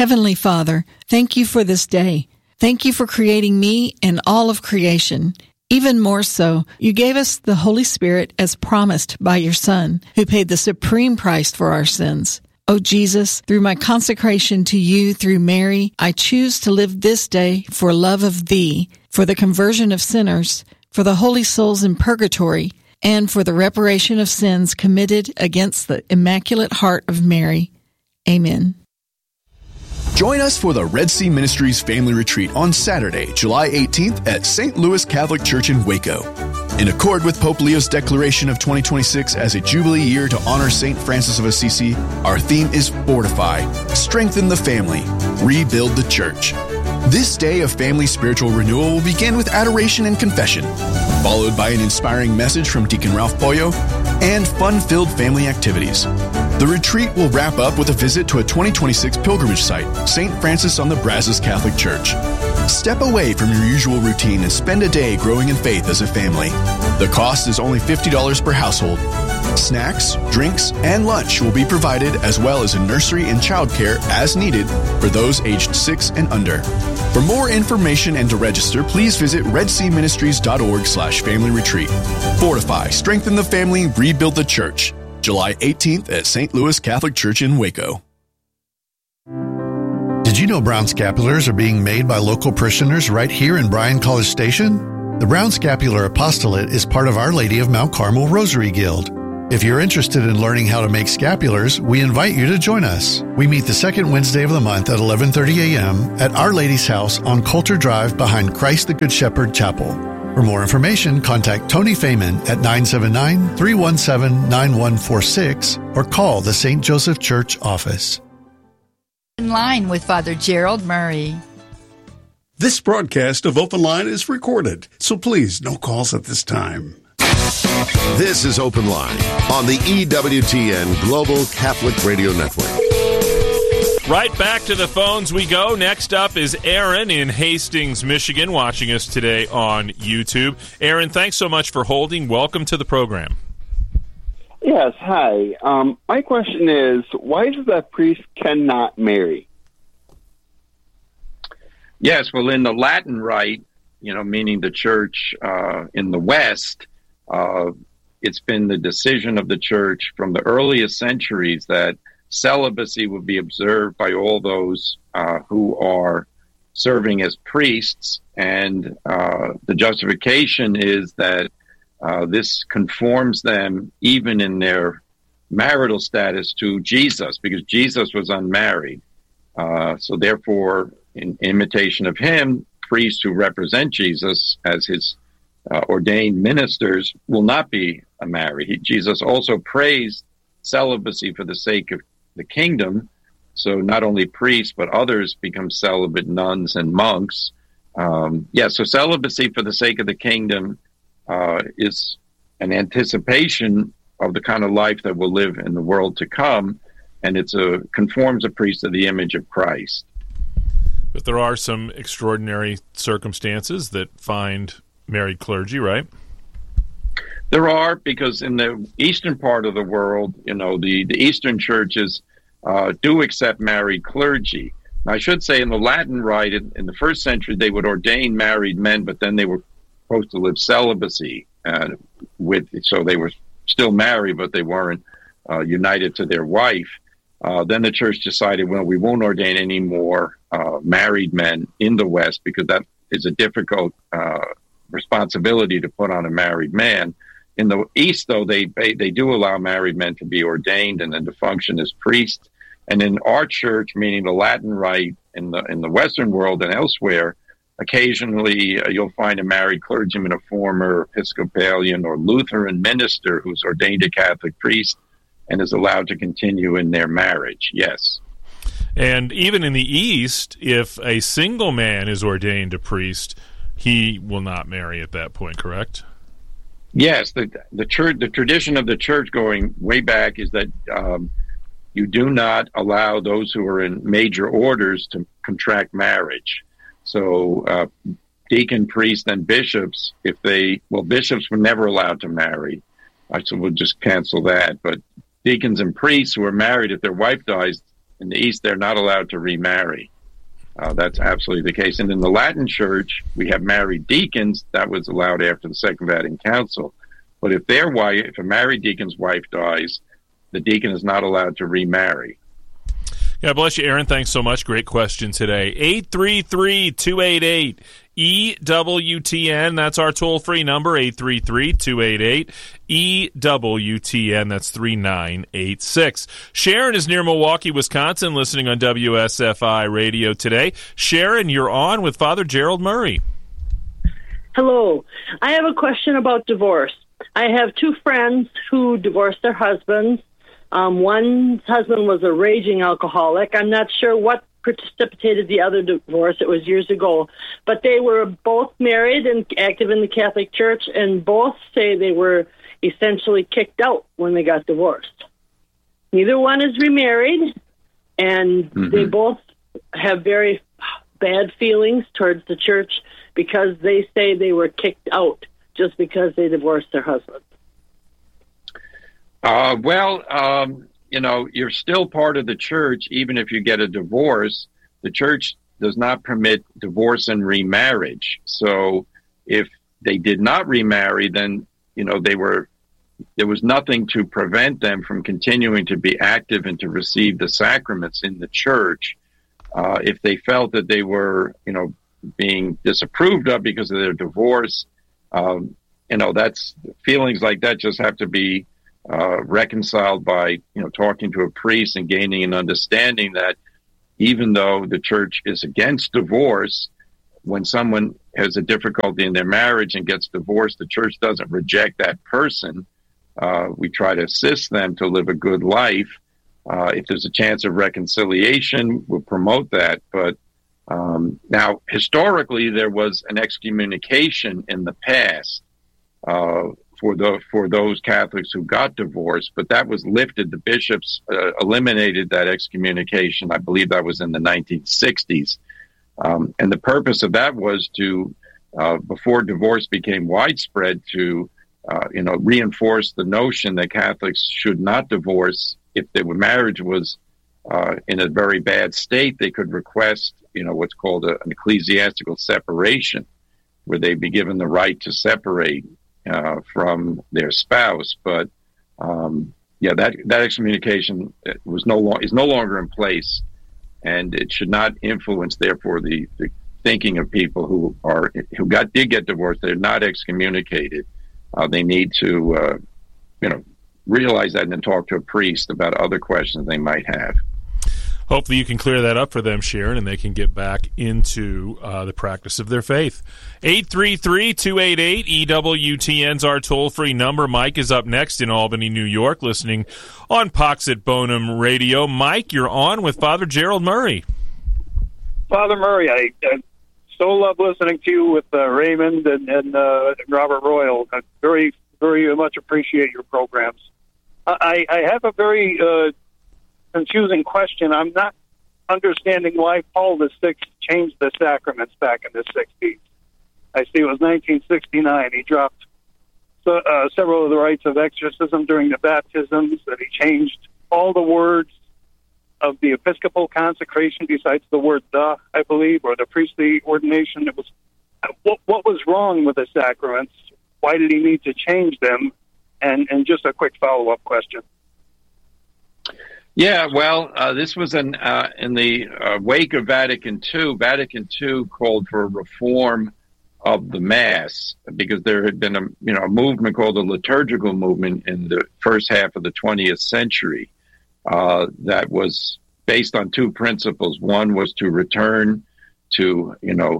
Heavenly Father, thank you for this day. Thank you for creating me and all of creation. Even more so, you gave us the Holy Spirit as promised by your Son, who paid the supreme price for our sins. O Jesus, through my consecration to you through Mary, I choose to live this day for love of thee, for the conversion of sinners, for the holy souls in purgatory, and for the reparation of sins committed against the Immaculate Heart of Mary. Amen. Join us for the Red Sea Ministries Family Retreat on Saturday, July 18th at St. Louis Catholic Church in Waco. In accord with Pope Leo's declaration of 2026 as a Jubilee year to honor St. Francis of Assisi, our theme is Fortify, Strengthen the Family, Rebuild the Church. This day of family spiritual renewal will begin with adoration and confession, followed by an inspiring message from Deacon Ralph Pollo and fun-filled family activities. The retreat will wrap up with a visit to a 2026 pilgrimage site, St. Francis on the Brazos Catholic Church. Step away from your usual routine and spend a day growing in faith as a family. The cost is only $50 per household. Snacks, drinks, and lunch will be provided, as well as a nursery and childcare as needed for those aged 6 and under. For more information and to register, please visit redseaministries.org/family retreat. Fortify, strengthen the family, rebuild the church. July 18th at St. Louis Catholic Church in Waco. Did you know Brown Scapulars are being made by local parishioners right here in Bryan College Station? The Brown Scapular Apostolate is part of Our Lady of Mount Carmel Rosary Guild. If you're interested in learning how to make scapulars, we invite you to join us. We meet the second Wednesday of the month at 11:30 a.m. at Our Lady's House on Coulter Drive behind Christ the Good Shepherd Chapel. For more information, contact Tony Feynman at 979-317-9146 or call the St. Joseph Church office. In line with Father Gerald Murray. This broadcast of Open Line is recorded, so please, no calls at this time. This is Open Line on the EWTN Global Catholic Radio Network. Right back to the phones we go. Next up is Aaron in Hastings, Michigan, watching us today on YouTube. Aaron, thanks so much for holding. Welcome to the program. Yes, hi. My question is, why is it that priests cannot marry? Yes, well, in the Latin Rite, meaning the church in the West, it's been the decision of the church from the earliest centuries that celibacy would be observed by all those who are serving as priests, and the justification is that this conforms them, even in their marital status, to Jesus, because Jesus was unmarried. So therefore, in imitation of him, priests who represent Jesus as his ordained ministers will not be married. Jesus also praised celibacy for the sake of the kingdom. So not only priests, but others become celibate, nuns and monks. So celibacy for the sake of the kingdom is an anticipation of the kind of life that we'll live in the world to come, and conforms a priest to the image of Christ. But there are some extraordinary circumstances that find married clergy, right? There are, because in the eastern part of the world, the Eastern churches do accept married clergy. I should say in the Latin Rite, in the first century, they would ordain married men, but then they were supposed to live celibacy. So they were still married, but they weren't united to their wife. Then the church decided, well, we won't ordain any more married men in the West, because that is a difficult responsibility to put on a married man. In the East, though, they do allow married men to be ordained and then to function as priests. And in our church, meaning the Latin Rite in the Western world and elsewhere, occasionally you'll find a married clergyman, a former Episcopalian or Lutheran minister who's ordained a Catholic priest and is allowed to continue in their marriage, yes. And even in the East, if a single man is ordained a priest, he will not marry at that point, correct? Yes, the tradition of the church going way back is that you do not allow those who are in major orders to contract marriage. So deacon, priest, and bishops, bishops were never allowed to marry. So we'll just cancel that. But deacons and priests who are married, if their wife dies, in the East, they're not allowed to remarry. That's absolutely the case. And in the Latin Church, we have married deacons. That was allowed after the Second Vatican Council. But if if a married deacon's wife dies, the deacon is not allowed to remarry. God bless you, Aaron. Thanks so much. Great question today. 833-288-EWTN. That's our toll-free number, 833-288-EWTN. That's 3986. Sharon is near Milwaukee, Wisconsin, listening on WSFI Radio today. Sharon, you're on with Father Gerald Murray. Hello. I have a question about divorce. I have two friends who divorced their husbands. One husband was a raging alcoholic. I'm not sure what precipitated the other divorce. It was years ago. But they were both married and active in the Catholic Church, and both say they were essentially kicked out when they got divorced. Neither one is remarried, and they both have very bad feelings towards the Church because they say they were kicked out just because they divorced their husband. You're still part of the Church, even if you get a divorce. The Church does not permit divorce and remarriage. So if they did not remarry, then, there was nothing to prevent them from continuing to be active and to receive the sacraments in the Church. If they felt that they were, being disapproved of because of their divorce, that's feelings like that just have to be reconciled by, talking to a priest and gaining an understanding that even though the Church is against divorce, when someone has a difficulty in their marriage and gets divorced, the Church doesn't reject that person. We try to assist them to live a good life. If there's a chance of reconciliation, we'll promote that. But now, historically, there was an excommunication in the past for those Catholics who got divorced, but that was lifted. The bishops eliminated that excommunication. I believe that was in the 1960s. And the purpose of that was to, before divorce became widespread, to reinforce the notion that Catholics should not divorce. If their marriage was in a very bad state, they could request, what's called an ecclesiastical separation, where they'd be given the right to separate from their spouse. But that excommunication is no longer in place, and it should not influence, therefore, the thinking of people who did get divorced. They're not excommunicated. They need to realize that and then talk to a priest about other questions they might have. Hopefully you can clear that up for them, Sharon, and they can get back into the practice of their faith. 833-288-EWTN's our toll-free number. Mike is up next in Albany, New York, listening on Pax et Bonum Radio. Mike, you're on with Father Gerald Murray. Father Murray, I so love listening to you with Raymond and Robert Royal. I very, very much appreciate your programs. I have a very confusing question. I'm not understanding why Paul VI changed the sacraments back in the 60s. I see it was 1969. He dropped several of the rites of exorcism during the baptisms, that he changed all the words of the Episcopal consecration besides the word "the," I believe, or the priestly ordination. It was what was wrong with the sacraments? Why did he need to change them? And just a quick follow-up question. Yeah, well, this was in the wake of Vatican II. Vatican II called for a reform of the Mass because there had been a movement called the liturgical movement in the first half of the 20th century that was based on two principles. One was to return to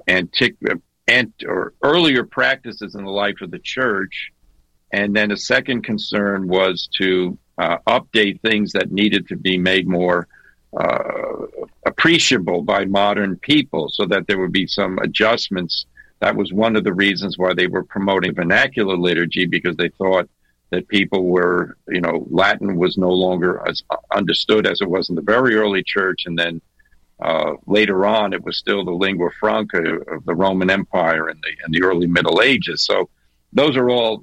earlier practices in the life of the Church, and then a second concern was to update things that needed to be made more appreciable by modern people, so that there would be some adjustments. That was one of the reasons why they were promoting vernacular liturgy, because they thought that people were, Latin was no longer as understood as it was in the very early Church, and then later on it was still the lingua franca of the Roman Empire in the early Middle Ages. So those are all,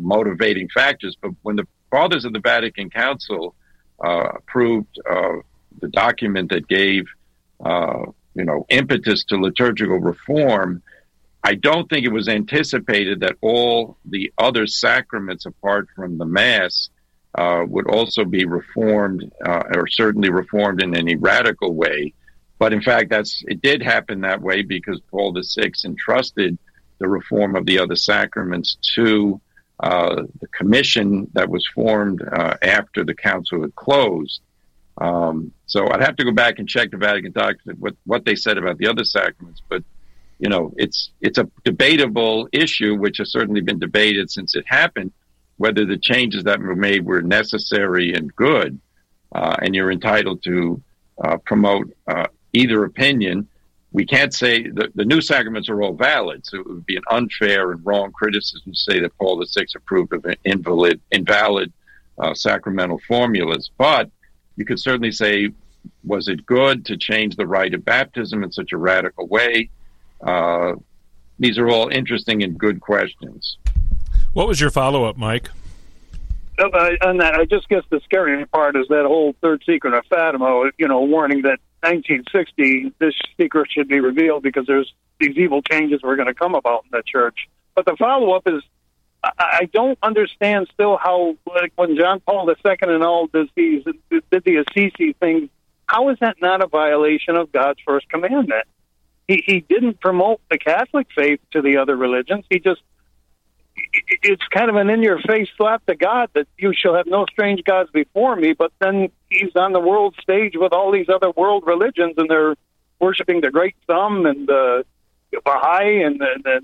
motivating factors. But when the Fathers of the Vatican Council approved the document that gave, impetus to liturgical reform, I don't think it was anticipated that all the other sacraments apart from the Mass would also be reformed, or certainly reformed in any radical way. But in fact, it did happen that way because Paul VI entrusted the reform of the other sacraments to the commission that was formed after the council had closed. So I'd have to go back and check the Vatican document, what they said about the other sacraments. But, it's a debatable issue, which has certainly been debated since it happened, whether the changes that were made were necessary and good. And you're entitled to promote either opinion. We can't say the new sacraments are all valid, so it would be an unfair and wrong criticism to say that Paul VI approved of invalid sacramental formulas. But you could certainly say, was it good to change the rite of baptism in such a radical way? These are all interesting and good questions. What was your follow-up, Mike? On that, I just guess the scary part is that whole third secret of Fatima, warning that 1960, this secret should be revealed because there's these evil changes were going to come about in the church. But the follow-up is, I don't understand still how, like when John Paul II and all did the Assisi thing, how is that not a violation of God's first commandment? He didn't promote the Catholic faith to the other religions. It's kind of an in-your-face slap to God that you shall have no strange gods before me, but then he's on the world stage with all these other world religions, and they're worshiping the Great Thumb and the Baha'i and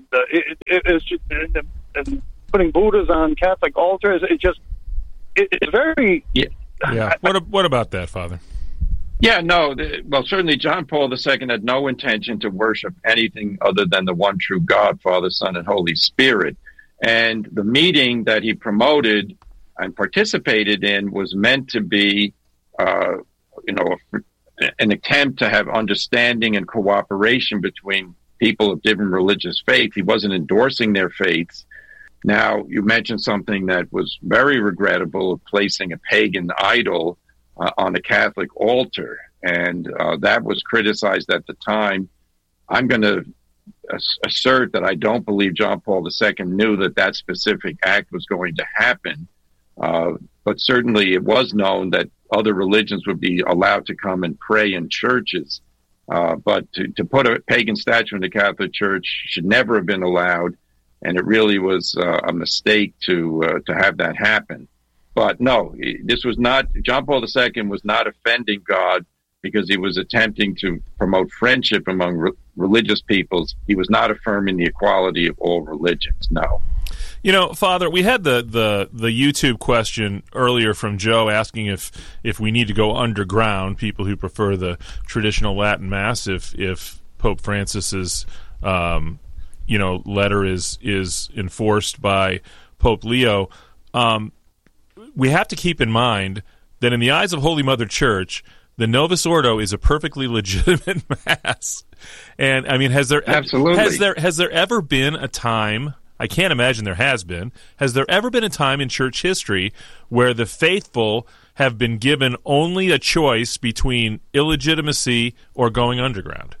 putting Buddhas on Catholic altars. It's very... Yeah. What about that, Father? Yeah, no. Certainly John Paul II had no intention to worship anything other than the one true God, Father, Son, and Holy Spirit. And the meeting that he promoted and participated in was meant to be, an attempt to have understanding and cooperation between people of different religious faith. He wasn't endorsing their faiths. Now, you mentioned something that was very regrettable, of placing a pagan idol on a Catholic altar. And that was criticized at the time. I'm going to assert that I don't believe John Paul II knew that specific act was going to happen. But certainly it was known that other religions would be allowed to come and pray in churches. But to put a pagan statue in the Catholic Church should never have been allowed. And it really was a mistake to have that happen. But no, this was not, John Paul II was not offending God because he was attempting to promote friendship among religious peoples. He was not affirming the equality of all religions, no. Father, we had the YouTube question earlier from Joe asking if we need to go underground, people who prefer the traditional Latin Mass, if Pope Francis's letter is enforced by Pope Leo. We have to keep in mind that in the eyes of Holy Mother Church, the Novus Ordo is a perfectly legitimate Mass. And I mean, has there ever been a time, I can't imagine there has there ever been a time in church history where the faithful have been given only a choice between illegitimacy or going underground?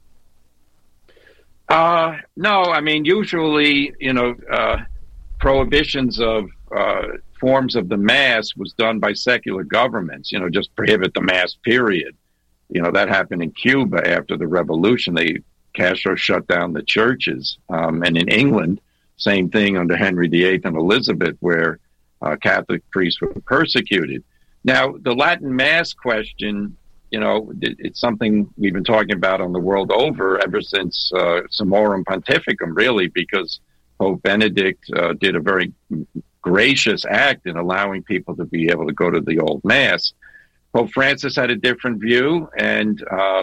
No, I mean, usually, prohibitions of forms of the Mass was done by secular governments, just prohibit the Mass, period. That happened in Cuba after the revolution. Castro shut down the churches. And in England, same thing under Henry VIII and Elizabeth, where Catholic priests were persecuted. Now, the Latin Mass question, it's something we've been talking about on the world over ever since Summorum Pontificum, really, because Pope Benedict did a very gracious act in allowing people to be able to go to the old Mass. Pope Francis had a different view, and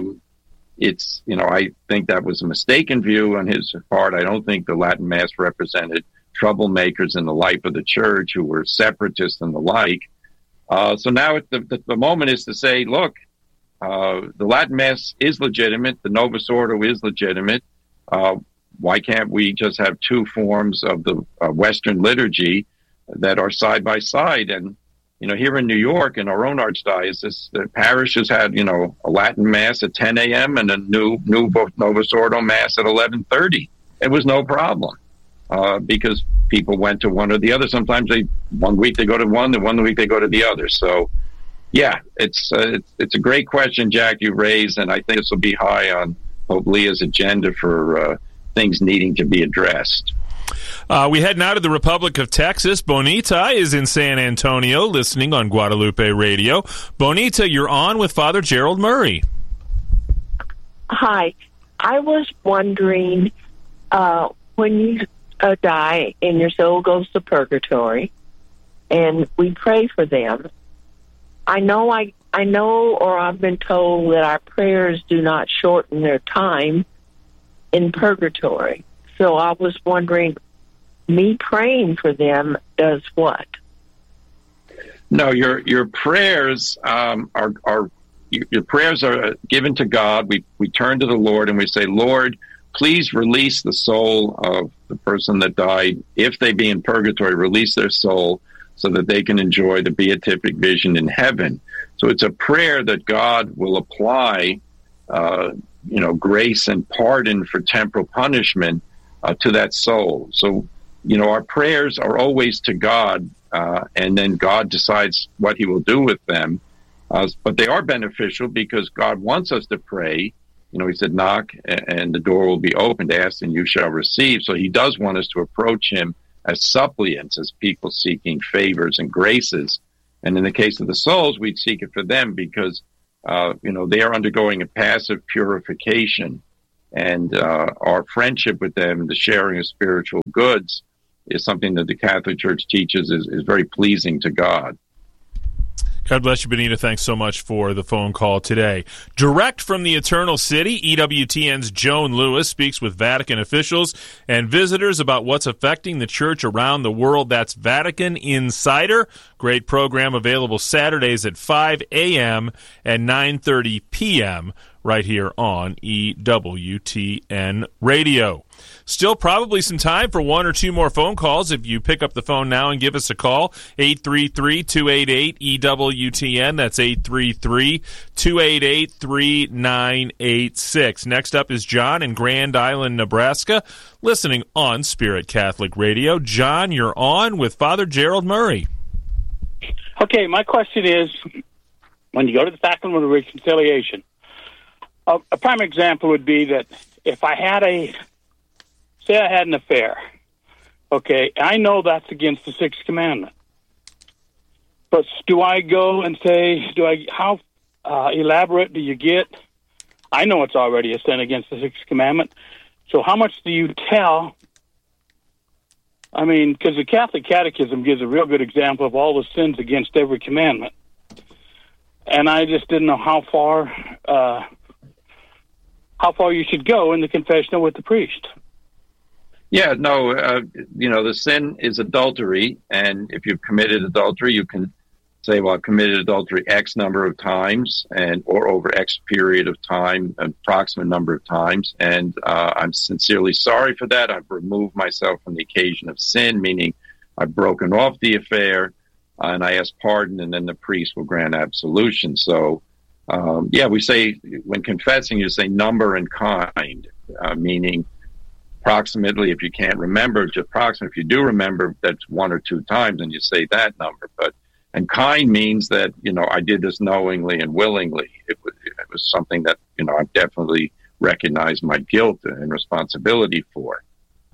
I think that was a mistaken view on his part. I don't think the Latin Mass represented troublemakers in the life of the Church who were separatists and the like. So now the moment is to say, look, the Latin Mass is legitimate, the Novus Ordo is legitimate. Why can't we just have two forms of the Western liturgy that are side by side? And, here in New York, in our own archdiocese, the parish has had, a Latin Mass at 10 a.m. and a new Novus Ordo Mass at 11:30. It was no problem because people went to one or the other. Sometimes one week they go to one, and 1 week they go to the other. So, yeah, it's a great question, Jack, you raised, and I think this will be high on Pope Leo's agenda for things needing to be addressed. We head now to the Republic of Texas. Bonita is in San Antonio, listening on Guadalupe Radio. Bonita, you're on with Father Gerald Murray. Hi. I was wondering, when you die and your soul goes to purgatory, and we pray for them, I know, or I've been told that our prayers do not shorten their time in purgatory. So I was wondering, me praying for them does what? No, your prayers your prayers are given to God. We turn to the Lord and we say, Lord, please release the soul of the person that died. If they be in purgatory, release their soul so that they can enjoy the beatific vision in heaven. So it's a prayer that God will apply, grace and pardon for temporal punishment to that soul. So, our prayers are always to God, and then God decides what he will do with them. But they are beneficial because God wants us to pray. He said, knock and the door will be opened, ask and you shall receive. So he does want us to approach him as suppliants, as people seeking favors and graces. And in the case of the souls, we'd seek it for them because, they are undergoing a passive purification. And our friendship with them, the sharing of spiritual goods, is something that the Catholic Church teaches is very pleasing to God. God bless you, Benita. Thanks so much for the phone call today. Direct from the Eternal City, EWTN's Joan Lewis speaks with Vatican officials and visitors about what's affecting the Church around the world. That's Vatican Insider. Great program available Saturdays at 5 a.m. and 9:30 p.m. right here on EWTN Radio. Still probably some time for one or two more phone calls. If you pick up the phone now and give us a call, 833-288-EWTN. That's 833-288-3986. Next up is John in Grand Island, Nebraska, listening on Spirit Catholic Radio. John, you're on with Father Gerald Murray. Okay, my question is, when you go to the Sacrament of Reconciliation, a prime example would be that if I had say I had an affair, okay, I know that's against the Sixth Commandment. But do I go and say, how elaborate do you get? I know it's already a sin against the Sixth Commandment. So how much do you tell? I mean, because the Catholic Catechism gives a real good example of all the sins against every commandment. And I just didn't know how far you should go in the confessional with the priest. Yeah, no, the sin is adultery, and if you've committed adultery, you can say, well, I've committed adultery X number of times, or over X period of time, an approximate number of times, and I'm sincerely sorry for that. I've removed myself from the occasion of sin, meaning I've broken off the affair, and I ask pardon, and then the priest will grant absolution. So, we say, when confessing, you say number and kind, meaning approximately, if you can't remember, just approximately. If you do remember, that's one or two times, and you say that number. And kind means that, I did this knowingly and willingly. It was something that, I definitely recognized my guilt and responsibility for.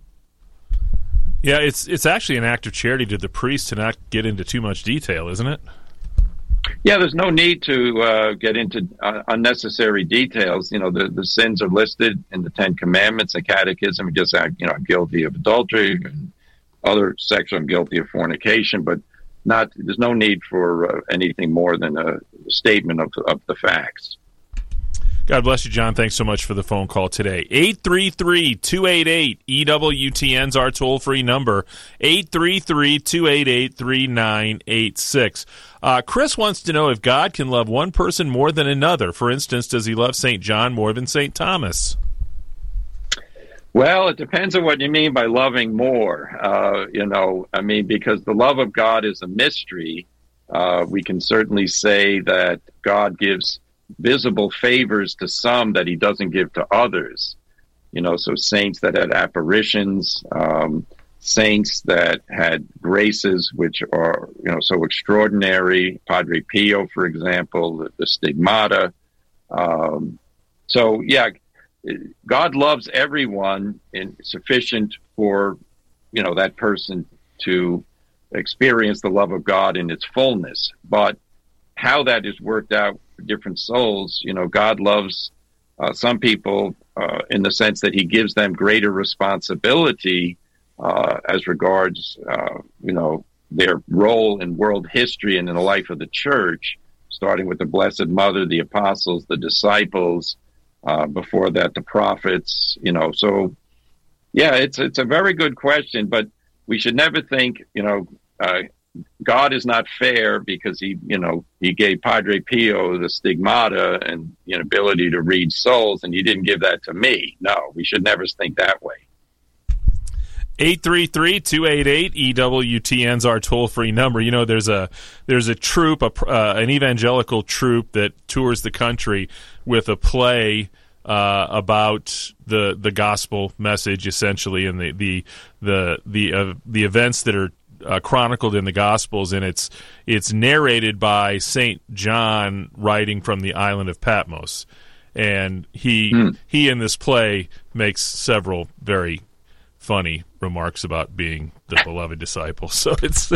Yeah, it's actually an act of charity to the priest to not get into too much detail, isn't it? Yeah, there's no need to get into unnecessary details. The sins are listed in the Ten Commandments, the Catechism. Just, I'm guilty of adultery and other sexual. I'm guilty of fornication, but there's no need for anything more than a statement of the facts. God bless you, John. Thanks so much for the phone call today. 833-288-EWTN's our toll-free number, 833-288-3986. Chris wants to know if God can love one person more than another. For instance, does he love St. John more than St. Thomas? Well, it depends on what you mean by loving more. Because the love of God is a mystery, we can certainly say that God gives visible favors to some that he doesn't give to others. So saints that had apparitions, saints that had graces which are, so extraordinary. Padre Pio, for example, the stigmata. God loves everyone and sufficient for, that person to experience the love of God in its fullness. But how that is worked out for different souls, God loves some people in the sense that he gives them greater responsibility as regards, their role in world history and in the life of the church, starting with the Blessed Mother, the apostles, the disciples, before that, the prophets, So, yeah, it's a very good question, but we should never think, God is not fair because he gave Padre Pio the stigmata and the ability to read souls, and he didn't give that to me. No, we should never think that way. 833-288-EWTN's our toll-free number. There's a troupe, an evangelical troupe that tours the country with a play about the gospel message, essentially, and the events that are chronicled in the Gospels, and it's narrated by St. John writing from the island of Patmos, and he in this play makes several very funny remarks about being the beloved disciple. So it's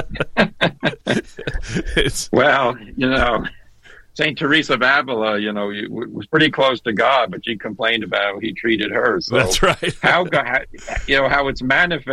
well, St. Teresa of Avila, was pretty close to God, but she complained about how he treated her. So that's right. how it's manifest